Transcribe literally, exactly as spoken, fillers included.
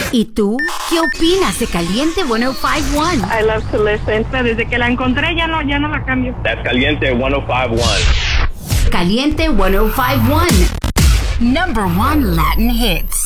¿Y tú? ¿Qué opinas de Caliente ciento cinco punto uno? I love to listen. Desde que la encontré ya no, ya no la cambio. That's Caliente ciento cinco punto uno. Caliente ciento cinco punto uno. Number one Latin hits.